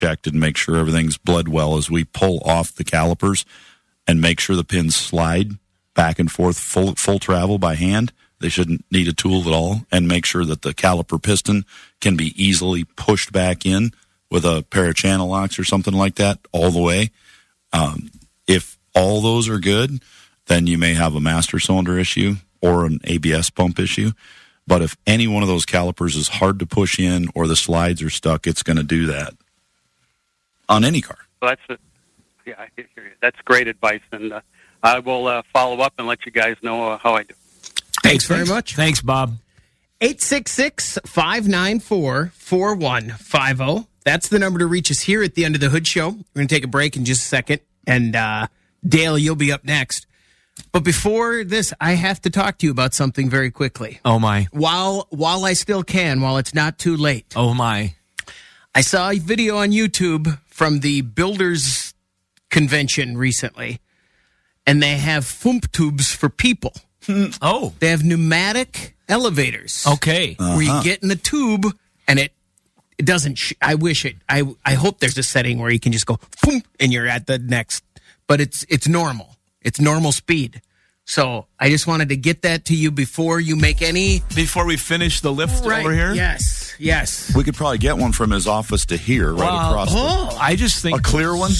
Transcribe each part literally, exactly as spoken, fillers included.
checked and make sure everything's bled well as we pull off the calipers and make sure the pins slide back and forth full full travel by hand. They shouldn't need a tool at all, and make sure that the caliper piston can be easily pushed back in with a pair of channel locks or something like that all the way. Um, if all those are good, then you may have a master cylinder issue or an A B S pump issue. But if any one of those calipers is hard to push in or the slides are stuck, it's going to do that on any car. Well, that's a, yeah, I hear you. That's great advice, and uh, I will uh, follow up and let you guys know uh, how I do. Thanks very much. Thanks, Bob. eight six six, five nine four, four one five zero. That's the number to reach us here at the Under the Hood Show. We're going to take a break in just a second. And, uh, Dale, you'll be up next. But before this, I have to talk to you about something very quickly. Oh, my. While while I still can, while it's not too late. Oh, my. I saw a video on YouTube from the Builders Convention recently. And they have Fump tubes for people. Oh. They have pneumatic elevators. Okay. Uh-huh. Where you get in the tube and it it doesn't, sh- I wish it, I I hope there's a setting where you can just go, boom, and you're at the next, but it's it's normal. It's normal speed. So I just wanted to get that to you before you make any. Before we finish the lift Right. over here? Yes, yes. We could probably get one from his office to here, right Wow. across. Oh, I just The, think... a clear one?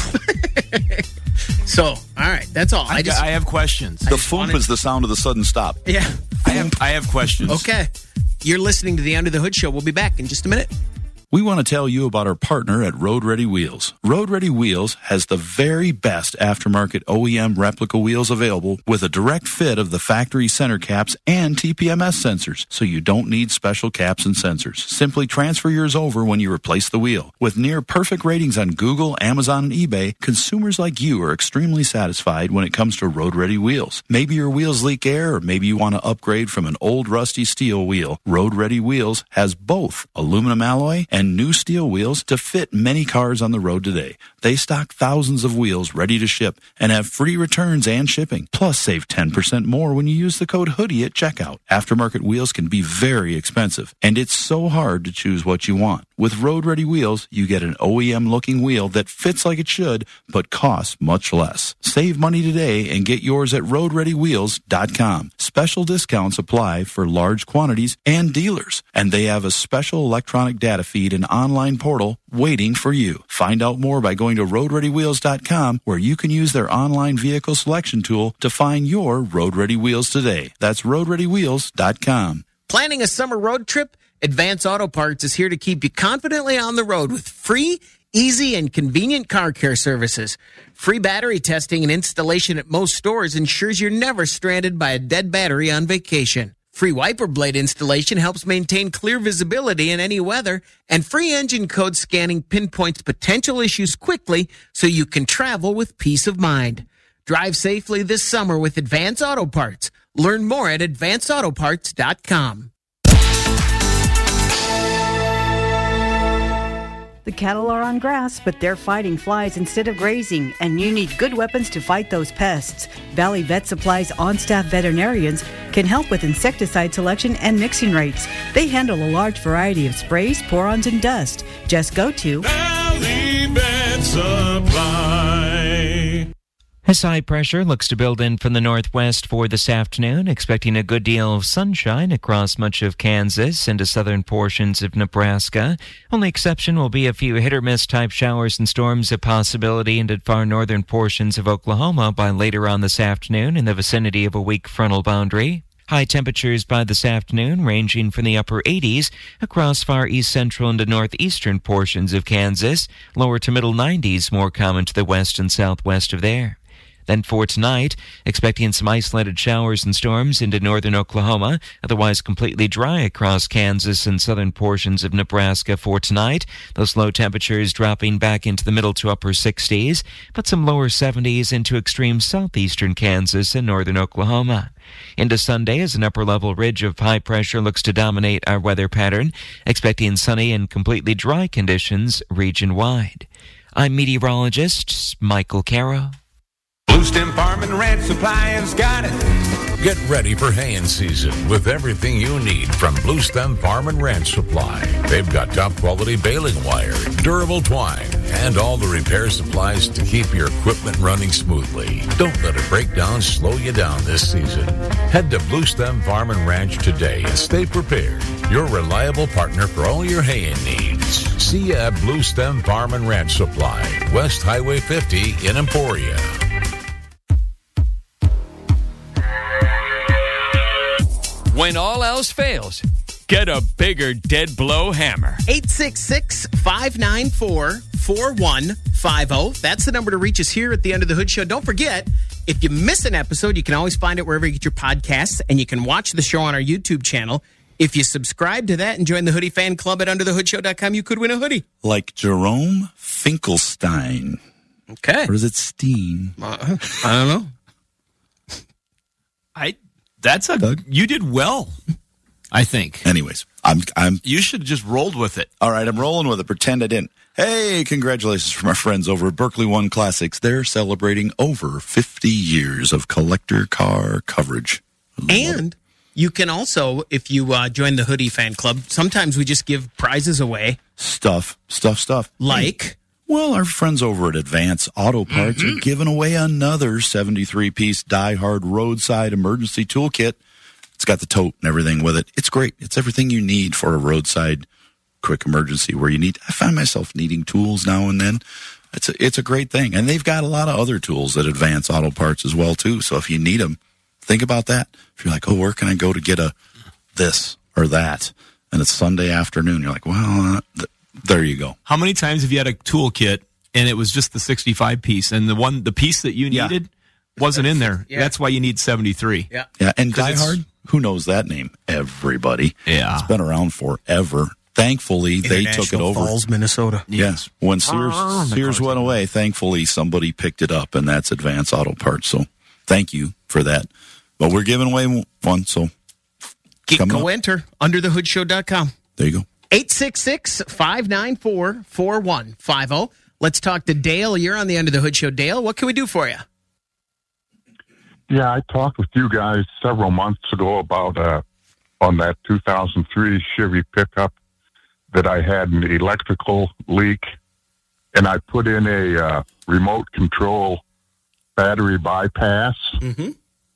so, all right, that's all. I, I, just, I have questions. The thump is the sound of the sudden stop. yeah. I have, I have questions. Okay. You're listening to the Under the Hood Show. We'll be back in just a minute. We want to tell you about our partner at Road Ready Wheels. Road Ready Wheels has the very best aftermarket O E M replica wheels available with a direct fit of the factory center caps and T P M S sensors, so you don't need special caps and sensors. Simply transfer yours over when you replace the wheel. With near perfect ratings on Google, Amazon, and eBay, consumers like you are extremely satisfied when it comes to Road Ready Wheels. Maybe your wheels leak air, or maybe you want to upgrade from an old rusty steel wheel. Road Ready Wheels has both aluminum alloy and new steel wheels to fit many cars on the road today. They stock thousands of wheels ready to ship and have free returns and shipping. Plus, save ten percent more when you use the code HOODIE at checkout. Aftermarket wheels can be very expensive, and it's so hard to choose what you want. With Road Ready Wheels, you get an O E M-looking wheel that fits like it should, but costs much less. Save money today and get yours at road ready wheels dot com. Special discounts apply for large quantities and dealers, and they have a special electronic data feed and online portal waiting for you. Find out more by going to road ready wheels dot com, where you can use their online vehicle selection tool to find your Road Ready Wheels today. That's road ready wheels dot com. Planning a summer road trip? Advance Auto Parts is here to keep you confidently on the road with free, easy, and convenient car care services. Free battery testing and installation at most stores ensures you're never stranded by a dead battery on vacation. Free wiper blade installation helps maintain clear visibility in any weather, and free engine code scanning pinpoints potential issues quickly so you can travel with peace of mind. Drive safely this summer with Advance Auto Parts. Learn more at advance auto parts dot com. The cattle are on grass, but they're fighting flies instead of grazing, and you need good weapons to fight those pests. Valley Vet Supply's on-staff veterinarians can help with insecticide selection and mixing rates. They handle a large variety of sprays, pour-ons, and dust. Just go to Valley Vet Supply. As high pressure looks to build in from the northwest for this afternoon, expecting a good deal of sunshine across much of Kansas into southern portions of Nebraska. Only exception will be a few hit-or-miss type showers and storms, a possibility into far northern portions of Oklahoma by later on this afternoon in the vicinity of a weak frontal boundary. High temperatures by this afternoon ranging from the upper eighties across far east central into northeastern portions of Kansas. Lower to middle nineties more common to the west and southwest of there. Then for tonight, expecting some isolated showers and storms into northern Oklahoma, otherwise completely dry across Kansas and southern portions of Nebraska for tonight. Those low temperatures dropping back into the middle to upper sixties, but some lower seventies into extreme southeastern Kansas and northern Oklahoma. Into Sunday, as an upper-level ridge of high pressure looks to dominate our weather pattern, expecting sunny and completely dry conditions region-wide. I'm meteorologist Michael Caro. Blue Stem Farm and Ranch Supply has got it. Get ready for haying season with everything you need from Blue Stem Farm and Ranch Supply. They've got top quality baling wire, durable twine, and all the repair supplies to keep your equipment running smoothly. Don't let a breakdown slow you down this season. Head to Blue Stem Farm and Ranch today and stay prepared. Your reliable partner for all your haying needs. See you at Blue Stem Farm and Ranch Supply, West Highway fifty in Emporia. When all else fails, get a bigger dead blow hammer. eight six six, five nine four, four one five zero. That's the number to reach us here at the Under the Hood Show. Don't forget, if you miss an episode, you can always find it wherever you get your podcasts, and you can watch the show on our YouTube channel. If you subscribe to that and join the Hoodie Fan Club at under the hood show dot com, you could win a hoodie. Like Jerome Finkelstein. Okay. Or is it Steen? Uh, I don't know. I... That's a Doug? You did well, I think. Anyways, I'm I'm you should have just rolled with it. All right, I'm rolling with it. Pretend I didn't. Hey, congratulations from our friends over at Berkeley One Classics. They're celebrating over fifty years of collector car coverage. And you can also, if you uh, join the Hoodie Fan Club, sometimes we just give prizes away. Stuff, stuff, stuff. Like? Hey, well, our friends over at Advance Auto Parts mm-hmm. are giving away another seventy-three piece Die Hard roadside emergency toolkit. It's got the tote and everything with it. It's great. It's everything you need for a roadside quick emergency where you need. I find myself needing tools now and then. It's a, it's a great thing. And they've got a lot of other tools at Advance Auto Parts as well, too. So if you need them, think about that. If you're like, oh, where can I go to get a this or that? And it's Sunday afternoon. You're like, well, uh, th- there you go. How many times have you had a toolkit and it was just the sixty-five piece and the one, the piece that you needed yeah. wasn't in there? Yeah. That's why you need seventy-three. Yeah. Yeah. And Die Hard, who knows that name? Everybody. Yeah. It's been around forever. Thankfully, they took it over. Falls, Minnesota. Yes. When Sears, oh, Sears went away, thankfully somebody picked it up, and that's Advance Auto Parts. So thank you for that. But we're giving away one, so Get, go up. Enter under the hood show dot com. There you go. eight six six, five nine four, four one five zero. Let's talk to Dale. You're on the Under the Hood Show. Dale, what can we do for you? Yeah, I talked with you guys several months ago about uh, on that two thousand three Chevy pickup that I had an electrical leak, and I put in a uh, remote control battery bypass, mm-hmm.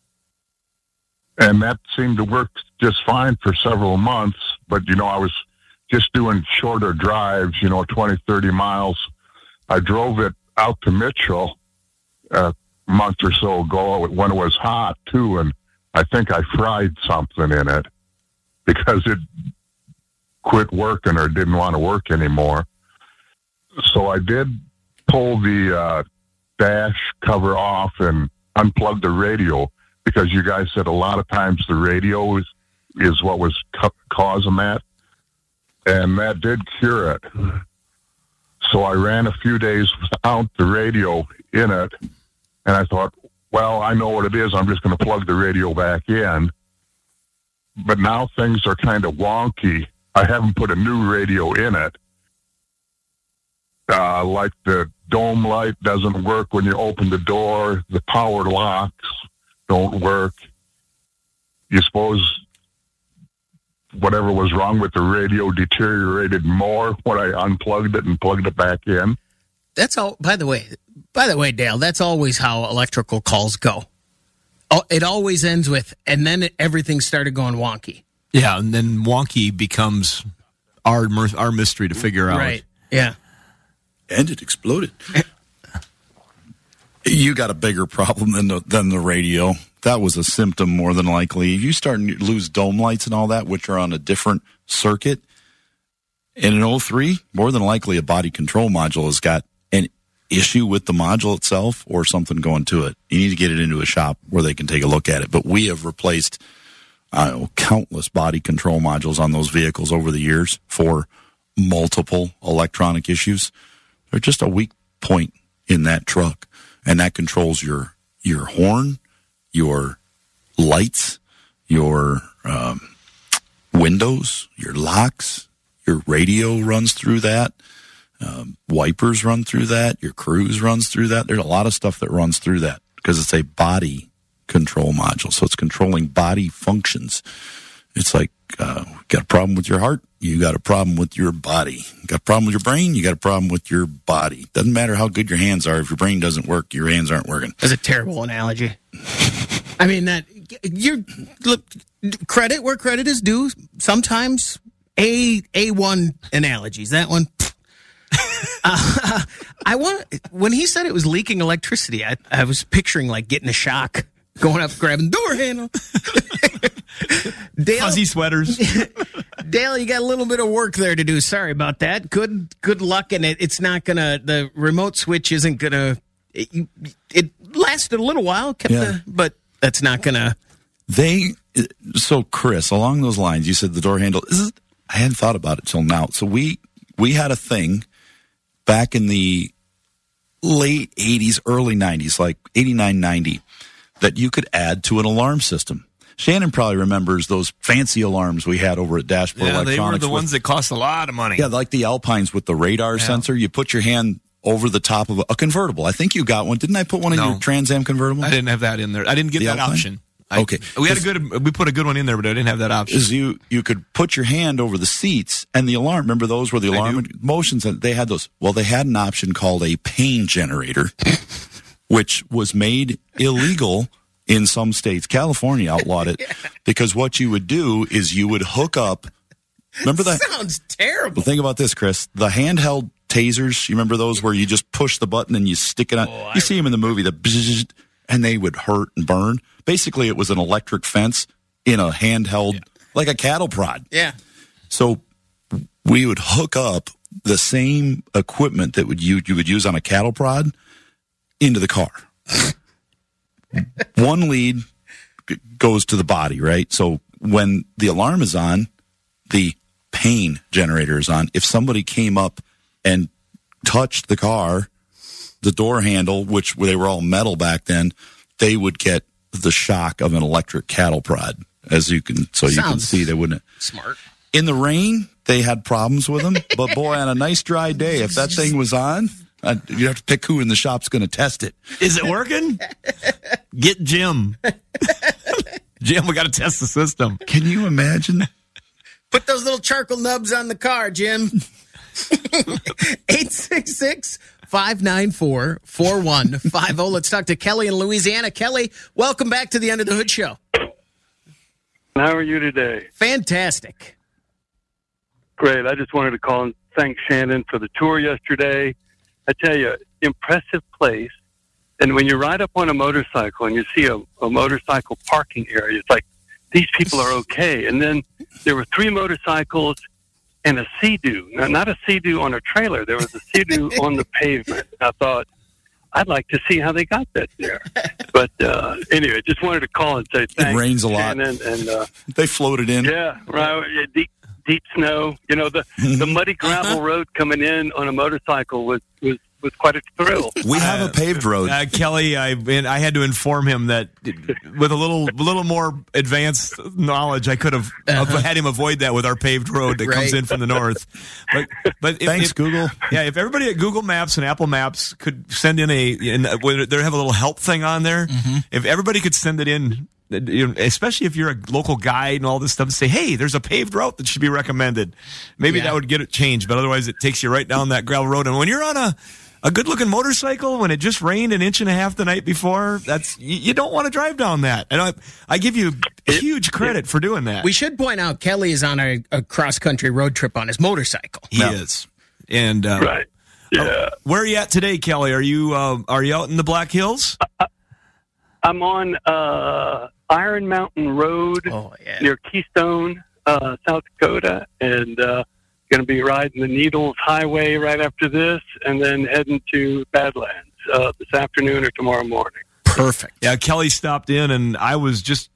and that seemed to work just fine for several months. But, you know, I was just doing shorter drives, you know, twenty, thirty miles. I drove it out to Mitchell a month or so ago when it was hot, too, and I think I fried something in it because it quit working or didn't want to work anymore. So I did pull the uh, dash cover off and unplug the radio because you guys said a lot of times the radio is, is what was cu- causing that. And that did cure it. So I ran a few days without the radio in it. And I thought, well, I know what it is. I'm just going to plug the radio back in. But now things are kind of wonky. I haven't put a new radio in it. Uh, like the dome light doesn't work when you open the door. The power locks don't work. You suppose whatever was wrong with the radio deteriorated more when I unplugged it and plugged it back in? That's all. By the way, by the way, Dale, that's always how electrical calls go. Oh, it always ends with, and then everything started going wonky. Yeah, and then wonky becomes our our mystery to figure out. Right, yeah. And it exploded. You got a bigger problem than the, than the radio. That was a symptom more than likely. You start to lose dome lights and all that, which are on a different circuit. In an oh three, more than likely a body control module has got an issue with the module itself or something going to it. You need to get it into a shop where they can take a look at it. But we have replaced I don't know, countless body control modules on those vehicles over the years for multiple electronic issues. They're just a weak point in that truck, and that controls your your horn, your lights, your um, windows, your locks, your radio runs through that, um, wipers run through that, your cruise runs through that. There's a lot of stuff that runs through that because it's a body control module. So it's controlling body functions. It's like, uh, got a problem with your heart, you got a problem with your body. Got a problem with your brain, you got a problem with your body. Doesn't matter how good your hands are. If your brain doesn't work, your hands aren't working. That's a terrible analogy. I mean, that you're look credit where credit is due. Sometimes a a one analogies. That one. uh, I want when he said it was leaking electricity, I, I was picturing like getting a shock, going up, grabbing the door handle. Dale, fuzzy sweaters. Dale, you got a little bit of work there to do. Sorry about that. Good good luck, and it, it's not gonna. The remote switch isn't gonna. It, it lasted a little while, kept Yeah. the, but that's not gonna. They so Chris, along those lines, you said the door handle. This is, I hadn't thought about it till now. So we we had a thing back in the late eighties, early nineties, like eighty-nine, ninety, that you could add to an alarm system. Shannon probably remembers those fancy alarms we had over at Dashboard Yeah, Electronics. they were the with, ones that cost a lot of money. Yeah, like the Alpines with the radar Yeah. sensor. You put your hand over the top of a, a convertible. I think you got one. Didn't I put one in No. your Trans Am convertible? I didn't have that in there. I didn't get The that Alpine? option. I, Okay. we had a good. We put a good one in there, but I didn't have that option. Is you you could put your hand over the seats and the alarm. Remember those where the I alarm motions? They had those. Well, they had an option called a pain generator, which was made illegal in some states. California outlawed it because what you would do is you would hook up. Remember that? Sounds terrible. Well, think about this, Chris. The handheld tasers. You remember those where you just push the button and you stick it on? Oh, you see them in the movie. The bzzz, and they would hurt and burn. Basically, it was an electric fence in a handheld, yeah. like a cattle prod. Yeah. So we would hook up the same equipment that would you you would use on a cattle prod into the car. One lead g- goes to the body, right? So when the alarm is on, the pain generator is on. If somebody came up and touched the car, the door handle, which they were all metal back then, they would get the shock of an electric cattle prod, as you can, so you can Sounds see they wouldn't. Smart. In the rain, they had problems with them, but boy, on a nice dry day, if that thing was on, uh, you have to pick who in the shop's going to test it. Is it working? Get Jim. Jim, we got to test the system. Can you imagine? Put those little charcoal nubs on the car, Jim. eight six six, five nine four, four one five zero. Let's talk to Kelly in Louisiana. Kelly, welcome back to the Under the Hood Show. How are you today? Fantastic. Great. I just wanted to call and thank Shannon for the tour yesterday. I tell you, impressive place. And when you ride up on a motorcycle and you see a, a motorcycle parking area, it's like, these people are okay. And then there were three motorcycles and a Sea-Doo. Now, not a Sea-Doo on a trailer. There was a Sea-Doo on the pavement. I thought, I'd like to see how they got that there. But uh, anyway, just wanted to call and say thanks. It rains a lot. Shannon, and uh, they floated in. Yeah, right. Deep, deep snow. You know, the, the muddy gravel road coming in on a motorcycle was, was, was quite a thrill. We have a paved road. Uh, Kelly, I and I had to inform him that with a little little more advanced knowledge, I could have uh-huh. had him avoid that with our paved road that right. comes in from the north. But but if, thanks, if, Google. Yeah, if everybody at Google Maps and Apple Maps could send in a, and they have a little help thing on there. Mm-hmm. If everybody could send it in. Especially if you're a local guide and all this stuff, and say, hey, there's a paved route that should be recommended. Maybe yeah. that would get it changed, but otherwise it takes you right down that gravel road. And when you're on a, a good-looking motorcycle, when it just rained an inch and a half the night before, that's you, you don't want to drive down that. And I, I give you huge credit for doing that. We should point out Kelly is on a, a cross-country road trip on his motorcycle. He no. is. And uh, right. Yeah. Uh, where are you at today, Kelly? Are you uh, are you out in the Black Hills? Uh, I'm on uh, Iron Mountain Road oh, yeah. near Keystone, uh, South Dakota, and uh, going to be riding the Needles Highway right after this, and then heading to Badlands uh, this afternoon or tomorrow morning. Perfect. Yeah, Kelly stopped in, and I was just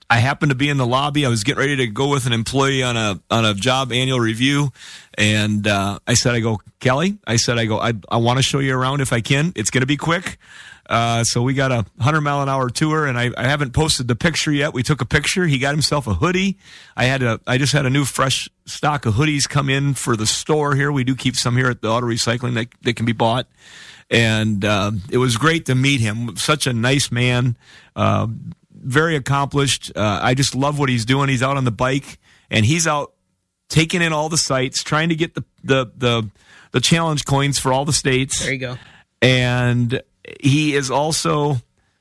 I happened to be in the lobby. I was getting ready to go with an employee on a on a job annual review, and uh, I said, I go, Kelly, I said, I go, I, I want to show you around if I can. It's going to be quick. Uh, so we got a one hundred mile an hour tour, and I, I haven't posted the picture yet. We took a picture. He got himself a hoodie. I had a, I just had a new fresh stock of hoodies come in for the store here. We do keep some here at the auto recycling that, that can be bought. And uh, it was great to meet him. Such a nice man, uh, very accomplished. Uh, I just love what he's doing. He's out on the bike, and he's out taking in all the sites, trying to get the the the, the challenge coins for all the states. There you go. And he is also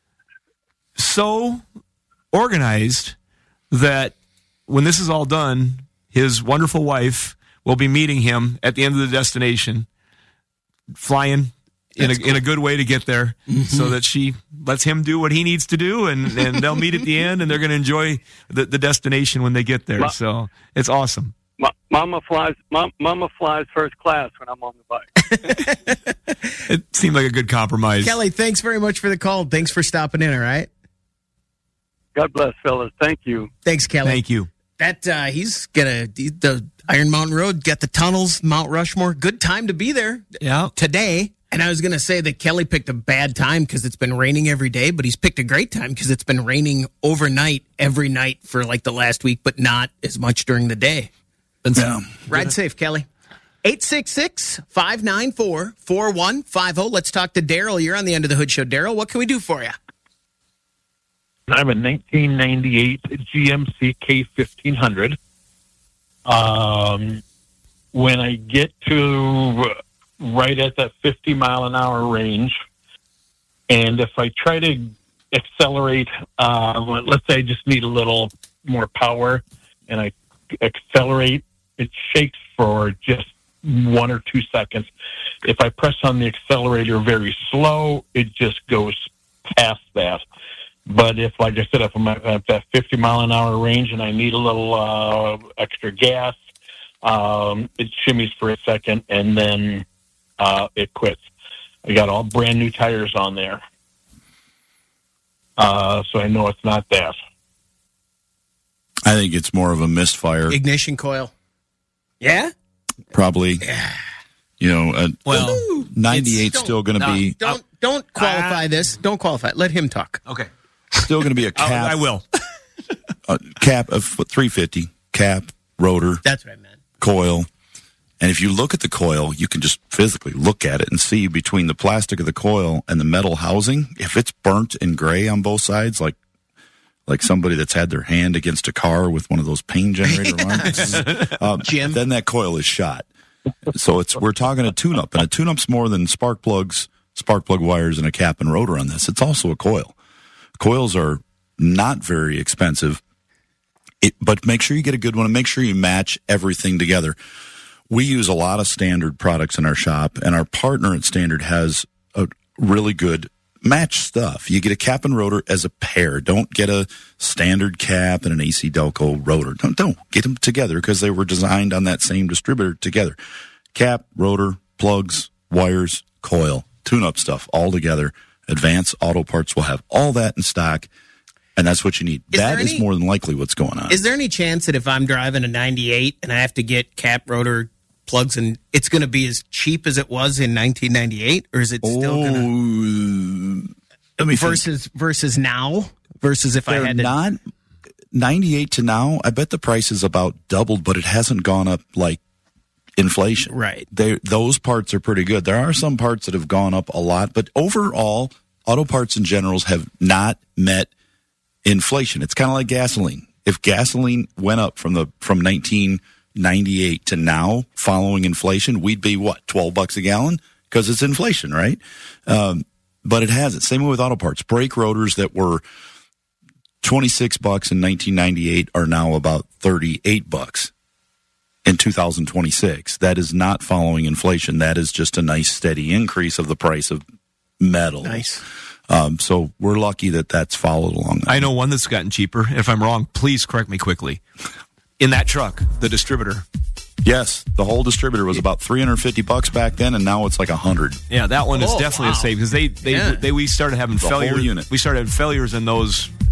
so organized that when this is all done, his wonderful wife will be meeting him at the end of the destination, flying in a, cool. in a good way to get there, mm-hmm. so that she lets him do what he needs to do, and, and they'll meet at the end, and they're going to enjoy the, the destination when they get there. Ma- so it's awesome. Ma- Mama flies. Ma- Mama flies first class when I'm on the bike. It seemed like a good compromise. Kelly, thanks very much for the call. Thanks for stopping in. All right. God bless, fellas. Thank you. Thanks, Kelly. Thank you. That uh, he's gonna the Iron Mountain Road, get the tunnels, Mount Rushmore. Good time to be there. Yeah. Today. And I was going to say that Kelly picked a bad time because it's been raining every day, but he's picked a great time because it's been raining overnight every night for like the last week, but not as much during the day. And so, yeah. Ride safe, Kelly. eight six six, five nine four, four one five zero. Let's talk to Daryl. You're on the End of the Hood Show. Daryl, what can we do for you? I'm a nineteen ninety-eight G M C K fifteen hundred. Um, when I get to right at that fifty mile an hour range, and if I try to accelerate, uh, let's say I just need a little more power, and I accelerate, it shakes for just one or two seconds. If I press on the accelerator very slow, it just goes past that. But if, like I said, if I'm at that fifty mile an hour range and I need a little uh, extra gas, um, it shimmies for a second, and then uh, it quits. I got all brand new tires on there, uh, so I know it's not that. I think it's more of a misfire. Ignition coil. Yeah? Probably. Yeah. You know, uh, well, ninety-eight's still going to no, be. Don't don't qualify uh, this. Don't qualify. Let him talk. Okay. Still going to be a cap. I will. A cap of three fifty, cap, rotor. That's what I meant. Coil. And if you look at the coil, you can just physically look at it and see between the plastic of the coil and the metal housing, if it's burnt and gray on both sides, like like somebody that's had their hand against a car with one of those pain generator lines, um, Jim. then that coil is shot. So it's we're talking a tune-up, and a tune-up's more than spark plugs, spark plug wires, and a cap and rotor on this. It's also a coil. Coils are not very expensive, it, but make sure you get a good one, and make sure you match everything together. We use a lot of Standard products in our shop, and our partner at Standard has a really good match stuff. You get a cap and rotor as a pair. Don't get a Standard cap and an A C Delco rotor. Don't, don't get them together because they were designed on that same distributor together. Cap, rotor, plugs, wires, coil, tune-up stuff all together. Advanced Auto Parts will have all that in stock, and that's what you need. Is that is any, more than likely what's going on. Is there any chance that if I'm driving a ninety-eight and I have to get cap, rotor, plugs, and it's going to be as cheap as it was in nineteen ninety-eight, or is it still oh, going to versus think. versus now versus if They're I had to not ninety-eight to now? I bet the price is about doubled, but it hasn't gone up like inflation. Right. They, those parts are pretty good. There are some parts that have gone up a lot, but overall, auto parts in general have not met inflation. It's kind of like gasoline. If gasoline went up from the from nineteen ninety-eight to now, following inflation, we'd be what, twelve bucks a gallon? Because it's inflation, right? Um, but it hasn't. Same way with auto parts. Brake rotors that were twenty-six bucks in nineteen ninety-eight are now about thirty-eight bucks in two thousand twenty-six. That is not following inflation. That is just a nice steady increase of the price of metal. Nice. Um, so we're lucky that that's followed along. That I know one that's gotten cheaper. If I'm wrong, please correct me quickly. In that truck, the distributor. Yes, the whole distributor was about three hundred fifty bucks back then, and now it's like a hundred. Yeah, that one is oh, definitely wow. a save because they they, Yeah. they we started having The whole failures. unit. We started having failures in those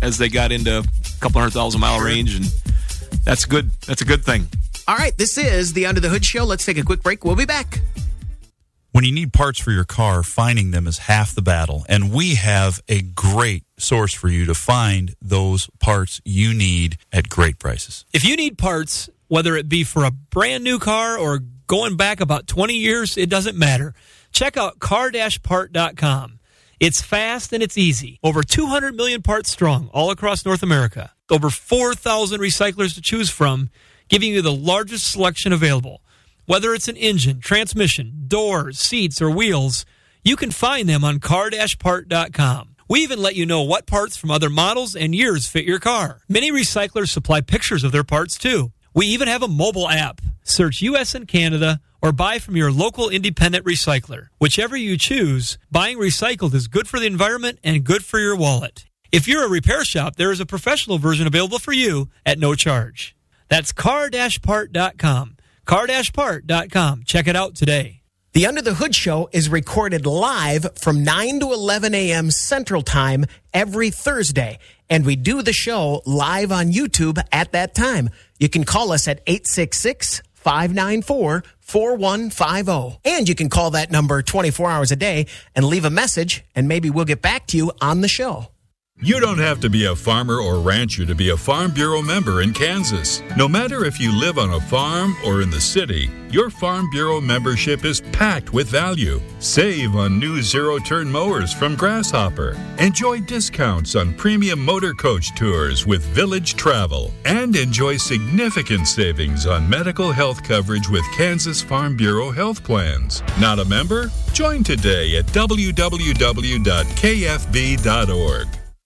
as they got into a couple hundred thousand mile range, and that's good. That's a good thing. All right, this is the Under the Hood Show. Let's take a quick break. We'll be back. When you need parts for your car, finding them is half the battle, and we have a great source for you to find those parts you need at great prices. If you need parts, whether it be for a brand new car or going back about twenty years, it doesn't matter. Check out car dash part dot com. It's fast and it's easy. Over two hundred million parts strong all across North America. Over four thousand recyclers to choose from, giving you the largest selection available. Whether it's an engine, transmission, doors, seats, or wheels, you can find them on car dash part dot com. We even let you know what parts from other models and years fit your car. Many recyclers supply pictures of their parts, too. We even have a mobile app. Search U S and Canada or buy from your local independent recycler. Whichever you choose, buying recycled is good for the environment and good for your wallet. If you're a repair shop, there is a professional version available for you at no charge. That's car dash part dot com. car dash part dot com. Check it out today. The Under the Hood Show is recorded live from nine to eleven a.m. Central Time every Thursday. And we do the show live on YouTube at that time. You can call us at eight six six, five nine four, four one five zero. And you can call that number twenty-four hours a day and leave a message, and maybe we'll get back to you on the show. You don't have to be a farmer or rancher to be a Farm Bureau member in Kansas. No matter if you live on a farm or in the city, your Farm Bureau membership is packed with value. Save on new zero-turn mowers from Grasshopper. Enjoy discounts on premium motor coach tours with Village Travel. And enjoy significant savings on medical health coverage with Kansas Farm Bureau health plans. Not a member? Join today at w w w dot k f b dot org.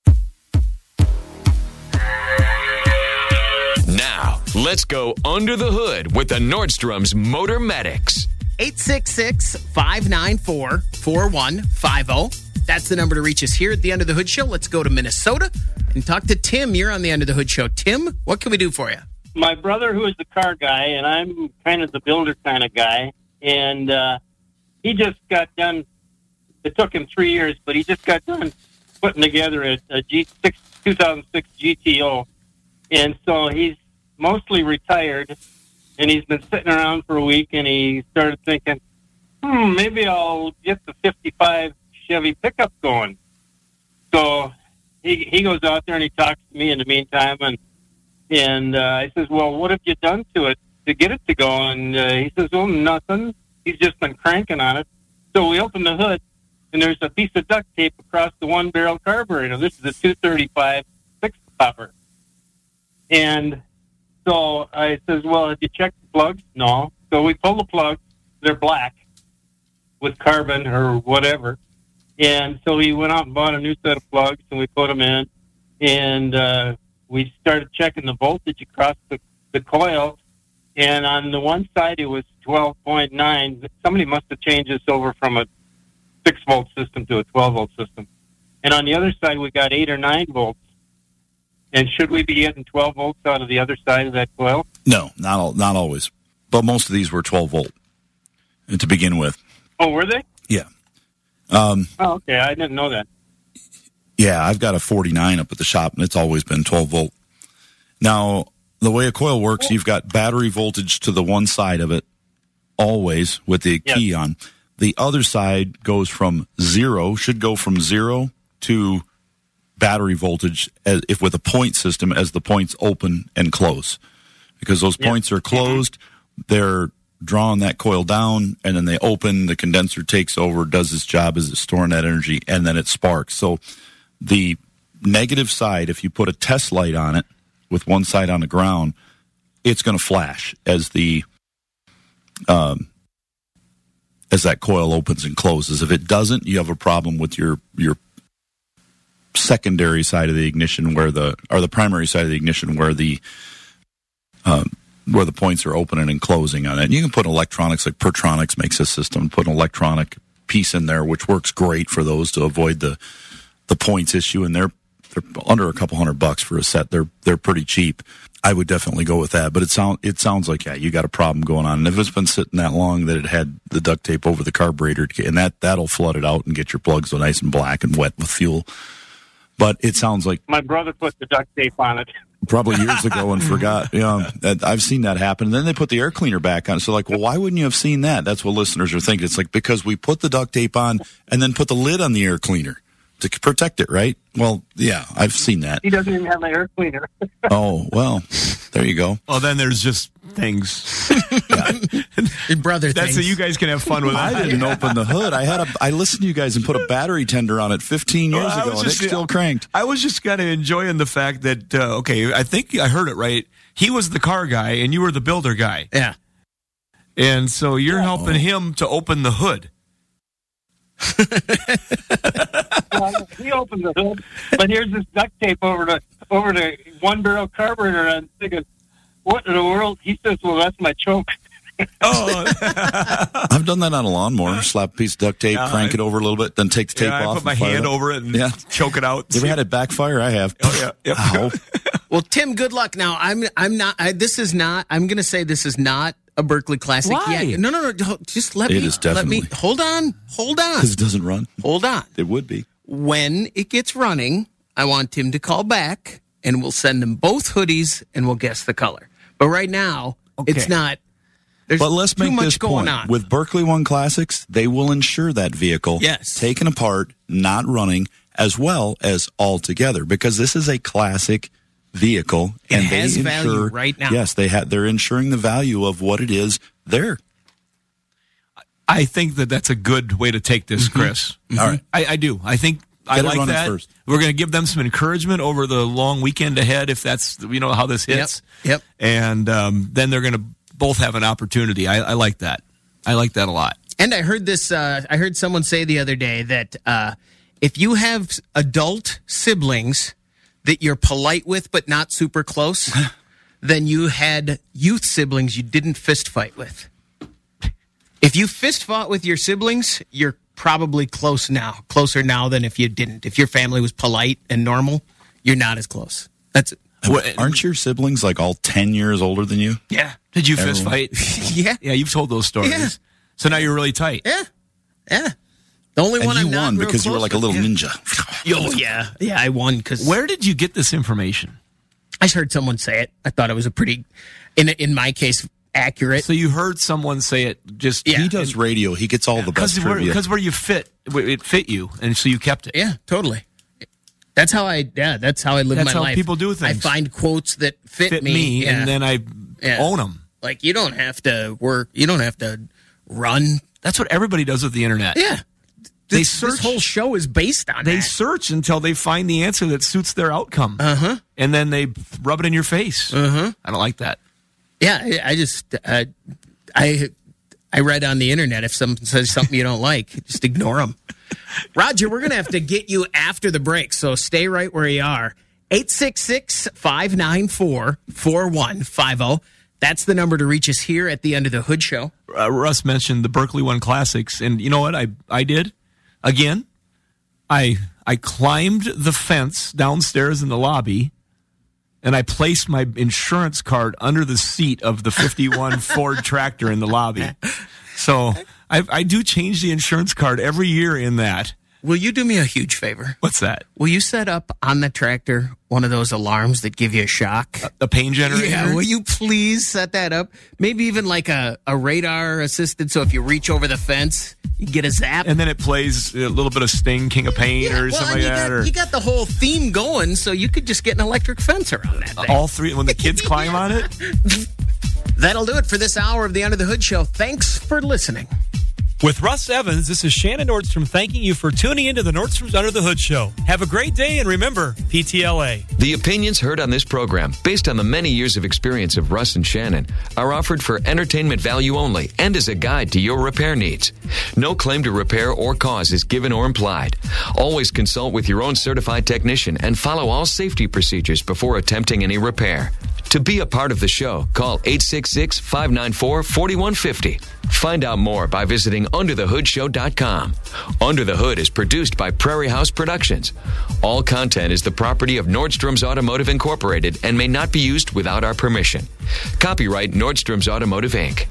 Now, let's go under the hood with the Nordstrom's Motor Medics. eight six six, five nine four, four one five zero. That's the number to reach us here at the Under the Hood Show. Let's go to Minnesota and talk to Tim. You're on the Under the Hood Show. Tim, what can we do for you? My brother, who is the car guy, and I'm kind of the builder kind of guy, and uh, he just got done. It took him three years, but he just got done putting together a, a G six, two thousand six G T O. And so he's mostly retired, and he's been sitting around for a week, and he started thinking, hmm, maybe I'll get the fifty-five Chevy pickup going. So he he goes out there, and he talks to me in the meantime, and and uh, I says, well, what have you done to it to get it to go? And uh, he says, well, nothing. He's just been cranking on it. So we open the hood, and there's a piece of duct tape across the one-barrel carburetor. This is a two thirty-five six-stopper. And so I says, well, have you checked the plugs? No. So we pull the plugs. They're black with carbon or whatever. And so we went out and bought a new set of plugs, and we put them in. And uh, we started checking the voltage across the, the coil. And on the one side, it was twelve point nine. Somebody must have changed this over from a six-volt system to a twelve-volt system. And on the other side, we got eight or nine volts. And should we be getting twelve volts out of the other side of that coil? No, not all, not always. But most of these were twelve volt to begin with. Oh, were they? Yeah. Um, oh, okay. I didn't know that. Yeah, I've got a forty-nine up at the shop, and it's always been twelve volt. Now, the way a coil works, you've got battery voltage to the one side of it, always, with the yes. key on. The other side goes from zero, should go from zero to battery voltage as, if with a point system as the points open and close. Because those yep. points are closed, they're drawing that coil down, and then they open, the condenser takes over, does its job as it's storing that energy, and then it sparks. So the negative side, if you put a test light on it with one side on the ground, it's going to flash as the um, as that coil opens and closes. If it doesn't, you have a problem with your your secondary side of the ignition where the or the primary side of the ignition where the um, where the points are opening and closing on it. And you can put electronics, like Pertronics makes a system, put an electronic piece in there which works great for those to avoid the the points issue, and they're they're under a couple hundred bucks for a set. They're they're pretty cheap. I would definitely go with that, but it sound it sounds like yeah, you got a problem going on. And if it's been sitting that long that it had the duct tape over the carburetor, and that that'll flood it out and get your plugs so nice and black and wet with fuel, But it sounds like My brother put the duct tape on it. probably years ago and forgot. Yeah, that- I've seen that happen. And then they put the air cleaner back on. So like, well, why wouldn't you have seen that? That's what listeners are thinking. It's like, because we put the duct tape on and then put the lid on the air cleaner to c- protect it, right? Well, yeah, I've seen that. He doesn't even have an air cleaner. Oh, well, there you go. Well, then there's just things. Your brother That's things. so you guys can have fun with that. I didn't open the hood. I had a. I listened to you guys and put a battery tender on it fifteen years Well, I ago, was and it's just- still cranked. I was just kind of enjoying the fact that, uh, okay, I think I heard it right. He was the car guy, and you were the builder guy. Yeah. And so you're helping him to open the hood. Well, he opened the hood, but here's this duct tape over the over the one barrel carburetor, and I'm thinking, what in the world? He says, well, that's my choke. Oh, I've done that on a lawnmower. Slap a piece of duct tape, Yeah, crank I- it over a little bit, then take the tape yeah, I off. put my and fire hand it up. over it and Yeah. choke it out. You ever had it backfire? I have. Oh, yeah. Yep. Ow. Well, Tim, good luck. Now, I'm I'm not. I, this is not. I'm going to say this is not a Berkeley Classic Why? yet. No, no, no. Just let It me. is let me. definitely. Hold on. Hold on. Because it doesn't run. Hold on. It would be. When it gets running, I want Tim to call back, and we'll send them both hoodies, and we'll guess the color. But right now, it's Okay. not. There's But let's too make much this going point. on. With Berkeley One Classics, they will insure that vehicle Yes. taken apart, not running, as well as all together, because this is a classic vehicle. It and has they value insure, right now. Yes, they ha- they're insuring the value of what it is there. I think that that's a good way to take this, Chris. All right. I, I do. I think I Get it like running that. first. We're going to give them some encouragement over the long weekend ahead, if that's, you know, how this hits. Yep. And um, then they're going to both have an opportunity. I, I like that. I like that a lot. And I heard this. Uh, I heard someone say the other day that uh, if you have adult siblings that you're polite with but not super close, then you had youth siblings you didn't fist fight with. If you fist fought with your siblings, you're probably close now, closer now than if you didn't. If your family was polite and normal, you're not as close. That's Aren't your siblings like all ten years older than you? yeah, Did you Everyone. fist fight? yeah, Yeah, you've told those stories. Yeah. So now you're really tight. yeah, yeah. The only And one you I'm not won real because you were close like a little with. ninja. Oh yeah, yeah. I won because Where did you get this information? I just heard someone say it. I thought it was a pretty, in in my case, accurate. So you heard someone say it just Yeah. He does radio. He gets all the best because where, trivia. 'cause where you fit, where it fit you, and so you kept it. Yeah, totally. That's how I. Yeah, that's how I live That's my how life. people do things. I find quotes that fit, Fit me, me, yeah. and then I Yeah. own them. Like you don't have to work. You don't have to run. That's what everybody does with the internet. Yeah. They This, search. this whole show is based on They that. search until they find the answer that suits their outcome, Uh huh. and then they rub it in your face. Uh huh. I don't like that. Yeah, I I just uh, I I read on the internet if someone says something you don't like, just ignore them. Roger, we're gonna have to get you after the break, so stay right where you are. eight six six, five nine four, four one five zero. That's the number to reach us here at the Under the Hood Show. Uh, Russ mentioned the Berkeley One Classics, and you know what I I did again. I I climbed the fence downstairs in the lobby, and I placed my insurance card under the seat of the fifty-one Ford tractor in the lobby. So I, I do change the insurance card every year in that. Will you do me a huge favor? What's that? Will you set up on the tractor one of those alarms that give you a shock? The pain generator? Yeah, will you please set that up? Maybe even like a, a radar assisted, so if you reach over the fence, you get a zap. And then it plays a little bit of Sting, King of Pain, Yeah, or well, something and like you that. got, Or you got the whole theme going, so you could just get an electric fence around that thing. all three, when the kids climb on it. That'll do it for this hour of the Under the Hood Show. Thanks for listening. With Russ Evans, this is Shannon Nordstrom thanking you for tuning into the Nordstrom's Under the Hood Show. Have a great day, and remember, P T L A. The opinions heard on this program, based on the many years of experience of Russ and Shannon, are offered for entertainment value only and as a guide to your repair needs. No claim to repair or cause is given or implied. Always consult with your own certified technician and follow all safety procedures before attempting any repair. To be a part of the show, call eight six six, five nine four, four one five zero. Find out more by visiting under the hood show dot com. Under the Hood is produced by Prairie House Productions. All content is the property of Nordstrom's Automotive Incorporated and may not be used without our permission. Copyright Nordstrom's Automotive, Incorporated.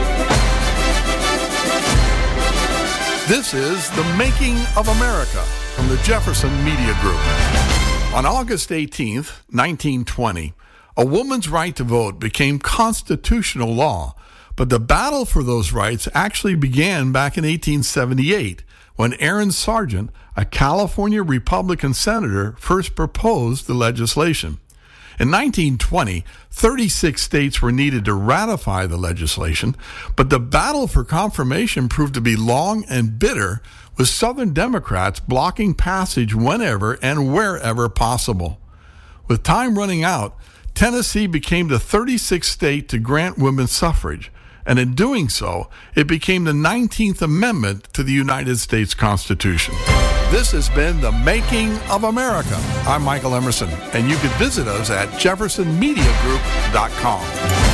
This is The Making of America from the Jefferson Media Group. On August eighteenth, nineteen twenty, a woman's right to vote became constitutional law, but the battle for those rights actually began back in eighteen seventy-eight when Aaron Sargent, a California Republican senator, first proposed the legislation. In nineteen twenty, thirty-six states were needed to ratify the legislation, but the battle for confirmation proved to be long and bitter, with Southern Democrats blocking passage whenever and wherever possible. With time running out, Tennessee became the thirty-sixth state to grant women's suffrage, and in doing so, it became the nineteenth Amendment to the United States Constitution. This has been The Making of America. I'm Michael Emerson, and you can visit us at jefferson media group dot com.